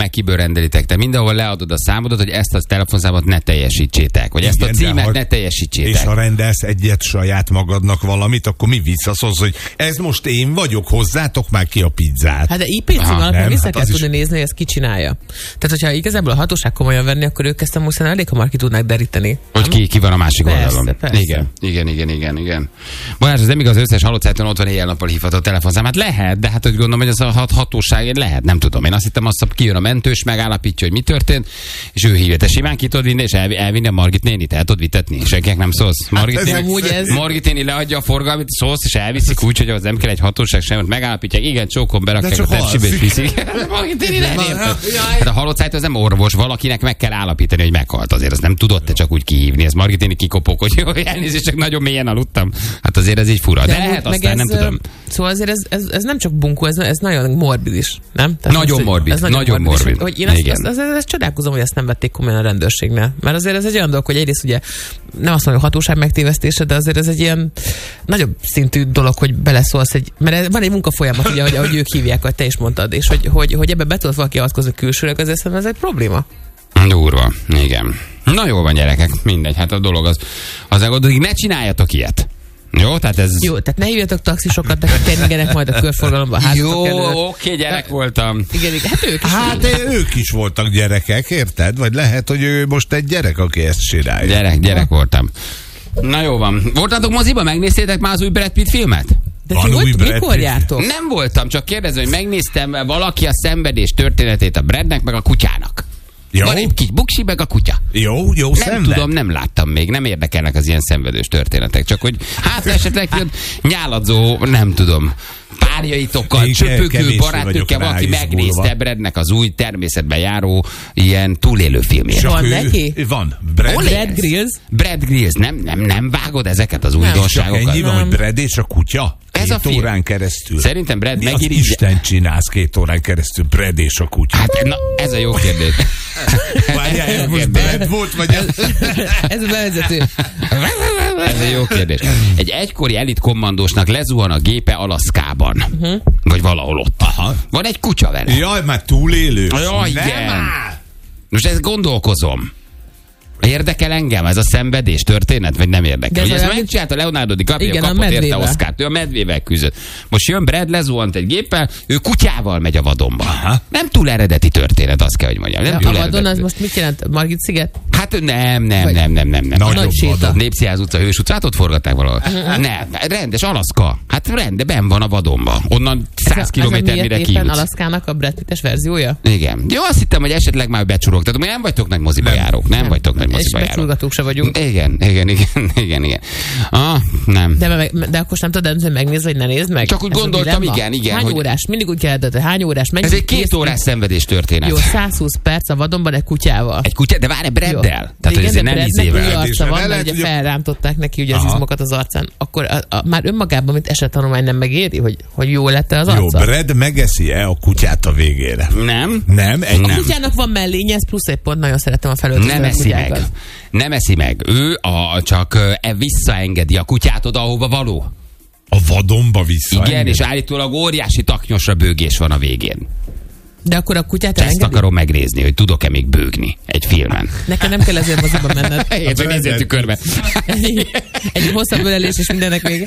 Mekiből rendelitek, te mindenhol leadod a számodat, hogy ezt a telefonszámot ne teljesítsétek, vagy ezt a címet ne teljesítsétek. És ha rendelsz egyet saját magadnak valamit, akkor mi visszaszólsz, hogy ez most én vagyok, hozzátok már ki a pizzát. Hát de IP cím alapján vissza kell tudni nézni, hogy ezt ki csinálja. Tehát, hogyha igazából a hatóság komolyan venni, akkor ők ezt most elég hamar ki tudnák deríteni. Hogy ki van a másik oldalon. Persze. Igen. Balázs, ez nem igaz, az összes halott szájton ott van éjjel-nappal hívható telefonszám. Hát lehet, de hát úgy gondolom, hogy az a hatóság lehet, nem tudom. Én azt hittem, azt kijön a mentős, megállapítja, hogy mi történt, és ő hívja. Te simán ki tudod vinni, és elvinni a Margit nénit, el tudod vitetni. Senkinek nem szólsz. Margit néni leadja a forgalmat, szólsz, és elviszik úgy, hogy az nem kell egy hatóság sem, megállapítják, igen, csókon berakják a tepsibe, és viszik. Margit néni hát a halott szájton az nem orvos, valakinek meg kell állapítani, hogy meghalt. Azért azt nem tudod te csak úgy kihívni. Ez Margit néni kikopok, hogy jó, elnézést, csak nagyon mélyen aludtam. Hát azért ez így fura. De lehet, aztán nem tudom. Szóval azért ez nem csak bunkó, ez nagyon morbid is, nem? Tehát nagyon morbid. Nagyon morbid. Hogy én ezt csodálkozom, hogy ezt nem vették komolyan a rendőrségnél. Mert azért ez egy olyan dolog, hogy egyrészt ugye nem azt mondom, hogy hatóság megtévesztése, de azért ez egy ilyen nagyobb szintű dolog, hogy beleszólsz mert van egy munkafolyamat, ugye, ahogy ők hívják, vagy te is mondtad, és hogy ebbe be tudod valaki avatkozni külsőleg, azért szerintem ez egy probléma. Durva, igen. Na jó van, gyerekek, mindegy, hát a dolog az elgondolódik, ne csináljatok ilyet. Jó, tehát ez... Jó, tehát ne hívjatok taxisokat, de keringenek majd a körforgalomba. Jó, oké, gyerek voltam. Igen, hát ők is voltak gyerekek, érted? Vagy lehet, hogy ő most egy gyerek, aki ezt csinálja. Gyerek voltam. Na jó van. Voltatok moziba? Megnéztétek már az új Brad Pitt filmet? De mikor jártok? Nem voltam, csak kérdezem, hogy megnéztem valaki a szenvedés történetét a Bradnek, meg a kutyának. Jó. Van egy kis buksi, meg a kutya. Jó, nem szenved. Tudom, nem láttam még, nem érdekelnek az ilyen szenvedős történetek, csak hogy hát esetleg nyáladzó, nem tudom, párjaitokkal, csöpökő barátnőkkel valaki megnézte Bradnek az új természetben járó ilyen túlélő filmjét. Van neki? Van. Brad Grills. Nem vágod ezeket az újdonságokat? Ennyi van, hogy Brad és a kutya? Ez a film. Órán keresztül. Szerintem Brad megírja. Isten csinálsz 2 órán keresztül, Brad és a kutya. Hát na, ez a jó kérdés. Várjál, ez most Brad volt, vagy ez a bevezető. Ez egy jó kérdés. Egy egykori elit kommandósnak lezuhan a gépe Alaszkában. Vagy valahol ott. Aha. Van egy kutya vele. Jaj, már túlélő. Jaj, igen. Most ezt gondolkozom. Érdekel engem ez a szenvedés történet, vagy nem érdekel? Ugye ezt megcsinálta Leonardo DiCaprio, kapott érte Oscart. Ő a medvével küzdött. Most jön Brad, lezuhant egy géppel, ő kutyával megy a vadonba. Aha. Nem túl eredeti történet, azt kell, hogy mondjam. Nem a vadon az most mit jelent? Margit sziget? Hát nem. Nagy séta. Népszínház utca, Hős utca, hát ott forgatták valahol. Nem, rendes Alaszka. Hát rendben van a vadonba. Onnan 100 kilométernyire kijutsz. Alaszkának a Brad Pitt-es verziója? Igen. Jó, azt hittem, hogy esetleg már becsurogtatok. Nem vagytok nagy moziba járók. Nem vagytok nagy moziba járók. És becsurgatók se vagyunk. Igen. Nem. De akkor nem tudod, hogy megnézd, vagy ne nézd meg? Csak úgy gondoltam, igen. Hány órás? Mindig úgy kellett, hány órás? Ez egy 2 órás szenvedés történet. Jó, 120 perc a vadonban egy kutyával. Egy kutya, de várj, Braddel. Tehát, hogy ez nem izével. Arca van, mert ugye felrántották neki ugye az izmokat az arcán. Akkor már önmagában, mint esettanulmány nem megéri, hogy jó lett az arca? Jó, Brad megeszi-e a kutyát a végére? Nem. A kutyának van mellénye, ez plusz egy pont, nagyon szeretem a felöltöző kutyákat. Nem eszi meg. Ő csak visszaengedi a kutyát oda, ahova való. A vadonba visszaengedi? Igen, és állítólag óriási taknyosra bőgés van a végén. De akkor a kutyát ezt akarom megnézni, hogy tudok-e még bőgni egy filmen. Nekem nem kell ezért moziba menned. Én csak nézzél tükörbe. Egy hosszabb ölelés és mindenek vége.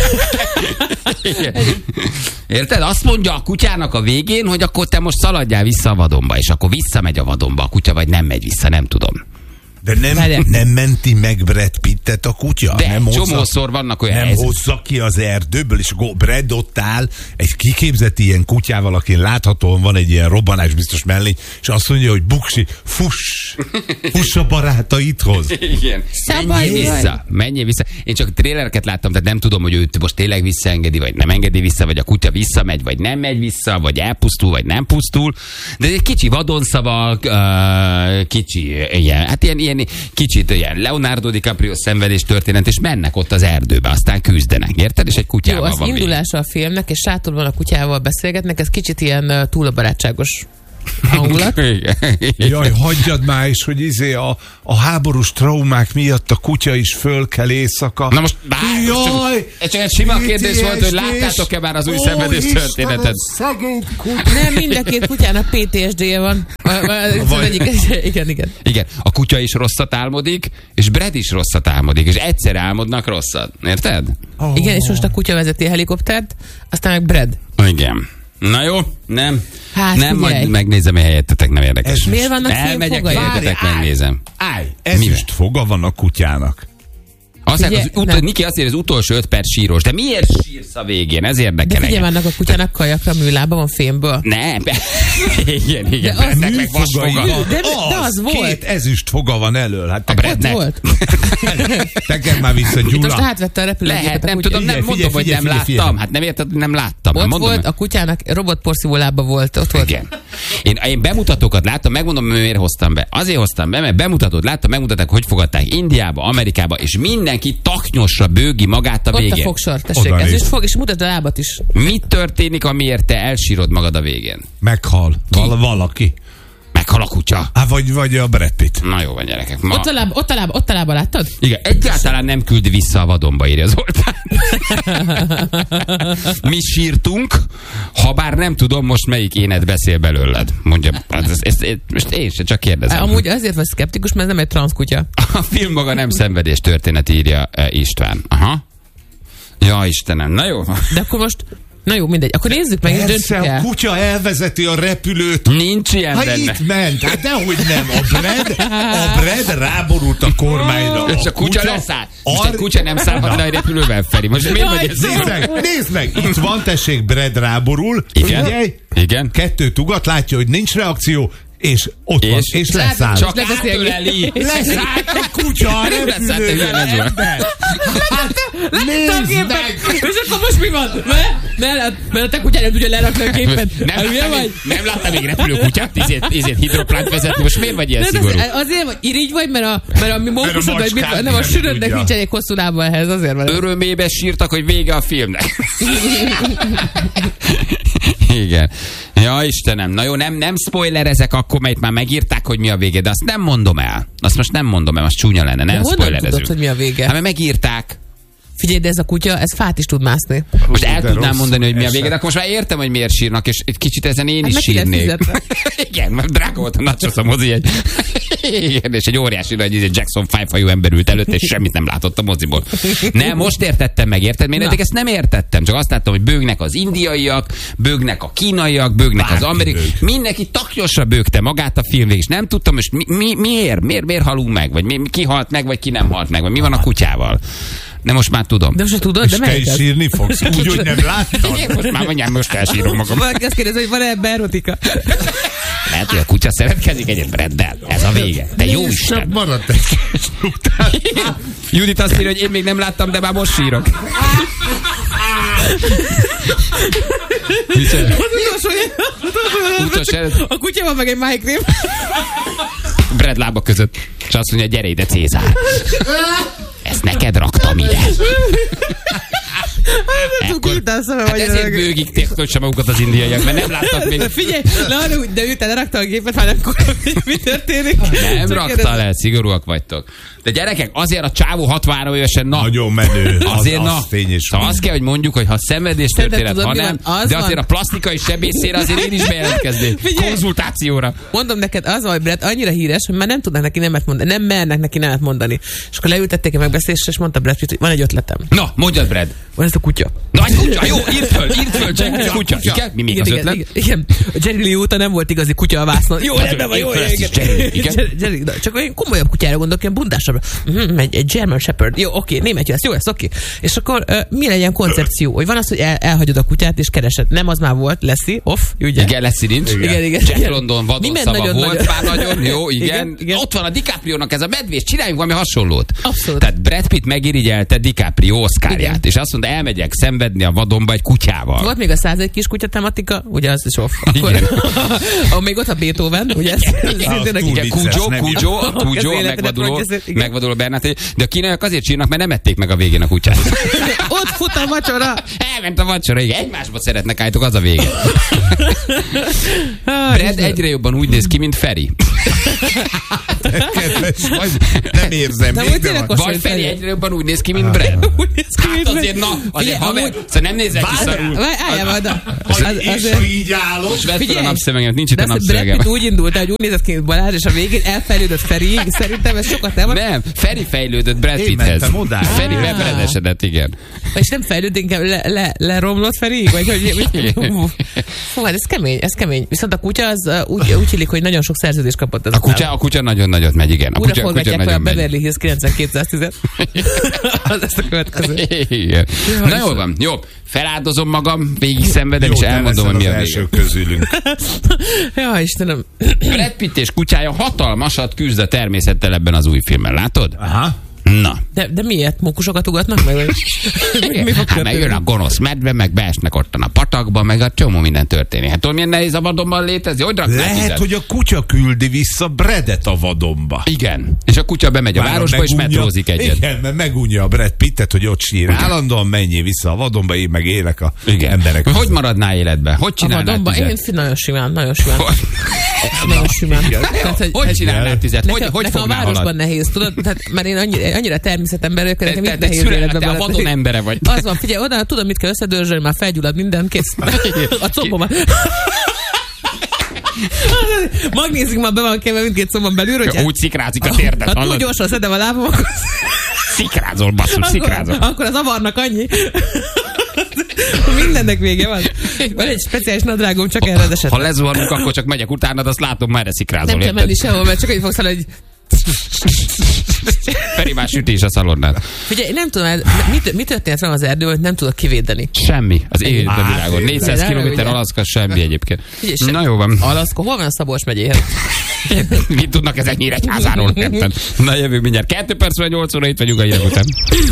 Érted? Azt mondja a kutyának a végén, hogy akkor te most szaladjál vissza a vadonba, és akkor visszamegy a vadonba a kutya, vagy nem megy vissza, nem tudom. De nem menti meg Brad Pittet a kutya? De nem csomószor vannak olyan nem hozza ki az erdőből, és Brad ott áll egy kiképzett ilyen kutyával, akin láthatóan van egy ilyen robbanás biztos mellény, és azt mondja, hogy buksi, fuss a barátaidhoz. Igen. Menjél vissza. Én csak trélereket láttam, tehát nem tudom, hogy őt most tényleg visszaengedi, vagy nem engedi vissza, vagy a kutya visszamegy, vagy nem megy vissza, vagy elpusztul, vagy nem pusztul. De egy kicsi vadonszaval, kicsi, ilyen, hát ilyen kicsit ilyen Leonardo DiCaprio szenvedés történet, és mennek ott az erdőbe, aztán küzdenek, érted? És egy kutyával van. Jó, az indulása a filmnek, és sátorban a kutyával beszélgetnek, ez kicsit ilyen túl a barátságos. hangulat. Igen. Jaj, hagyjad már is, hogy a háborús traumák miatt a kutya is fölkel éjszaka. Na most, Jaj! ez csak egy sima kérdés volt, hogy láttátok-e már az új szenvedés történetet? Szegény kutya. Nem, mind a két kutyának PTSD-je van. Igen. Igen, a kutya is rosszat álmodik, és Brad is rosszat álmodik, és egyszer álmodnak rosszat. Érted? Igen, és most a kutya vezeti a helikoptert, aztán meg Brad. Igen. Na jó, nem. Hát, nem, figyelj. majd megnézem a helyettetek, nem érdekes. Miért vannak Elmegyek szélfogai? helyetetek, megnézem. Állj, ezüst foga van a kutyának. Niki azt írja, az utolsó 5 perc síros. De miért sírsz a végén? Ez érdekel De figyelj, engem. vannak a kutyának kajakra műlába van fémből. Nem. Igen. De az Ennek meg vasfoga. De az volt. 2 ezüst foga van elől. Hát A Ott Bradnek. volt. tekerd már vissza, Itt most Gyula. átvette a repülőgépet. Lehet, a nem kutya. tudom, nem Figyelj, mondom, hogy nem figyelj. láttam. Hát nem érted, hogy nem láttam. Ott Mondom, volt, a kutyának robotporszívó lába volt. Ott volt. Igen. Én bemutatókat láttam, megmondom, miért hoztam be. Azért hoztam be, mert bemutatót láttam, megmutatták, hogy fogadták Indiába, Amerikába, és mindenki taknyosra bőgi magát a Ott a végén. fogsor, tessék. Oda Ez néz. is fog, és mutasd a lábat is. Mi történik, amiért te elsírod magad a végén? Meghal. Valaki. Meghal a kutya. Vagy a Brad Pitt. Na jó van, gyerekek. Ott a lába, láttad? Igen, egyáltalán nem küldi vissza a vadonba, írja Zoltán. Mi sírtunk, ha bár nem tudom most melyik énet beszél belőled. Mondja, most én se csak kérdezem. Amúgy azért vagy szkeptikus, mert ez nem egy transzkutya. A film maga nem szenvedés történet, írja István. Aha. Ja, Istenem, na jó. De akkor most, na jó, mindegy. Akkor nézzük meg, és döntsük Persze, a el. kutya elvezeti a repülőt. Nincs ilyen Ha benne. itt ment, hát dehogy nem. A Brad ráborult a kormányra. És a kutya leszáll. Most egy kutya nem szállhatna egy repülővel, Feri. Most miért vagy ez? Nézd meg, itt van, tessék, Brad ráborul. Igen. Figyelj, Igen. 2 ugat, látja, hogy nincs reakció, és ott van, és leszáll. Csak lebeszélni. átöleli. Leszállt a kutya a Nem leszállt, te hülye repülővel. vagy. ember. Láttam Nézd képet! meg! És akkor most mi van? Mert a te kutyád nem tudja lerakni a képet. Hát hülye vagy? Nem láttam még repülőkutyát, ezért hidroplánt vezetni. Most miért vagy ilyen De szigorú? azért vagy irigy vagy, mert a mi mókusod, vagy mit, macskát nem a nem sűrödnek tudja. nincs elég hosszú lába ehhez, azért van. Örömébe sírtak, hogy vége a filmnek. Igen. Ja, Istenem. Na jó, nem spoilerezek akkor, mert már megírták, hogy mi a vége, de azt nem mondom el. Azt most nem mondom el, az csúnya lenne, nem honnan spoilerezünk. tudod, hogy mi a vége? Hát mert megírták. Figyelj, de ez a kutya, ez fát is tud mászni. Most el de tudnám rossz mondani, hogy mi a eset. vége, de akkor most már értem, hogy miért sírnak, és egy kicsit ezen én Hát is meg ki lehet sírnék. fizetve. Igen, mert drága volt a nachos a mozi. Igen, és egy óriási nagy egy Jackson 5 hajú ember ült előtt, és semmit nem látott a moziból. Nem, most értettem meg, érted? Én eddig ezt nem értettem, csak azt láttam, hogy bőgnek az indiaiak, bőgnek a kínaiak, bőgnek az Bárki amerikai. bőg. Mindenki taknyosra bőgte magát a film végig, és nem tudtam, és miért halunk meg, vagy ki halt meg, vagy ki nem halt meg, vagy mi van a kutyával. De most már tudom. De most se tudod, És de te melyik is ez? sírni fogsz, úgy, hogy nem láttad. Igen, most már mondjam, most elsírom magam. Valaki azt kérdezi, hogy van-e ebben erotika? Lehet, hogy a kutya szeretkezik egyet Braddel. Ez a vége. De jó Csak Isten. maradt egy kis után. Judit azt írja, hogy én még nem láttam, de már most sírok. Micsoda? Utolsó A kutya van meg egy májkrém. Brad lába között. És azt mondja, gyere ide, Cézár. Ezt neked raktam ide. Hát ezért bőgik térdösen magukat az indiaiak, mert nem láttak még. Figyelj, de ő te lerakta a gépet, már nem tudom, hogy mi történik. Nem Csak rakta kérdezem. le, szigorúak vagytok. De gyerekek, azért a csávó 63 évesen, na, Nagyon menő. azért na. tény és Szóval azt kell, hogy mondjuk, hogy ha szenvedés Te történet, tudod, ha mi nem, van? Az de van. azért a plastikai sebészére azért én is bejelentkeznék. Figyelj. Konzultációra. Mondom neked, az a Brad annyira híres, hogy már nem tudnak neki nemet mondani, nem mernek neki nemet mondani. És akkor leültették a megbeszélésre, és mondta Brad Pitt, hogy van egy ötletem. Na, mondjad, Brad. Van ez a kutya. Na, egy kutya, jó, írd föl, Jack, kutya. Igen, mi még az ötlet? Igen. A Jerry Lee óta nem volt igazi kutya a vásznon. Jó, Hát, rendben van, jó, ő lesz is Jerry, igen. Jerry, csak olyan komolyabb kutyára gondolok, ilyen bundásabbra. Egy German Shepherd. Jó, oké, német lesz, jó lesz, oké. És akkor mi legyen koncepció? Hogy van az, hogy elhagyod a kutyát és keresed. Nem, az már volt, Leslie, off, ugye? Igen, lesz nincs. Igen. Jack London vadon Minden szava nagyon volt, nagy- már nagyon, jó, igen. Igen. Ott van a DiCaprio-nak ez a medvés, csináljunk valami hasonlót. Abszolút. Tehát Brad Pitt megirigyelte DiCaprio Oscarját, Igen. és azt mondta, elmegy bemegyek szenvedni a vadonba egy kutyával. Volt még a 101 kis kutya tematika, ugye az is off. Akkor még ott a Beethoven, ugye? Cujo, megvaduló Bernát. De a kínaiak azért sírnak, mert nem ették meg a végén a kutyát. Ott fut a vacsora. Elment a vacsora, igen. Egymásba szeretnek állítok, az a vége. Brad egyre jobban úgy néz ki, mint Feri. Kedves, nem érzem. Vagy Feri egyre jobban úgy néz ki, mint Brad. Hát azért, azért haver, szóval nem nézek ki szarul. Álljál oda. És így állok. Most vedd fel a napszöveget, nincs itt a napszövegem. napszövegem. Brad Pitt úgy indult, hogy úgy nézett ki, mint Balázs, és a végén elfejlődött Feriig. Szerintem ez sokat nem. Nem, Feri fejlődött Brad Pitthez. Feri bebredesedett, igen. És nem fejlőd, inkább leromlott Feriig? Vagy hogy... Fú, hát ez kemény. Viszont a kutya az úgy illik, hogy nagyon sok szerződést kapott. A kutya nagyon nagyot megy, igen. Újra forgatják fel a Beverly Hills 90210-et. Az lesz a következő. Igen. Na jól van, jó. Feláldozom magam, végig szenvedem, és elmondom, hogy mi a vége. Közülünk. Ja, Istenem. Brad Pitt és kutyája hatalmasat küzd a természettel ebben az új filmben, látod? Aha. Na. De miért? Mókusokat ugatnak meg? Mi fog hát meg jön a gonosz medve, meg beesnek ottan a patakba, meg a csomó minden történik. Hát tudod, milyen nehéz a vadonban létezni? Hogy lehet, hogy a kutya küldi vissza Bradet a vadonba. Igen. És a kutya bemegy a városba, és metrózik egyet. Igen, mert megunja a Brad Pittet, hogy ott sír. Állandóan menjél vissza a vadonba, én meg élek a emberek. Hogy maradnál életben? Hogy csinálnád a vadonba? Én nagyon simán. Nagyon simán. Hogy csinálnád tüzet? Nekem a városban nehéz, tudod? Mert én annyira természetember vagyok, nekem itt nehéz életben van. Te a vadon embere vagy. Az van, figyelj, oda tudom, mit kell összedörzsölni, már felgyullad minden, kész. A combomat. Magnézik már be van kéve mindkét combon belül, hogy... Úgy szikrázik a térdet. Ha túl gyorsan szedem a lábam, akkor... Szikrázol, basszus, szikrázol. Akkor az avarnak annyi. Mindennek vége van. Van egy speciális nadrágom, csak erre esetleg. Ha lezuhanunk, akkor csak megyek utánad, azt látom, már erre szikrázol. Nem kell menni sehol, mert csak így fogsz hogy... Feri már sütés a szalonnán. Figyelj, nem tudom, mi történt velem az erdőben, hogy nem tudok kivédeni. Semmi. Az élet a világon. 400 km Alaszka, semmi egyébként. Figyelj, na jó van. Alaszka, hol van a Szabolcs megyéhez? Mit tudnak ezek Nyíregyházáról? Na jövünk mindjárt. 2 perc, 8 óra, itt vagyunk a hírek után.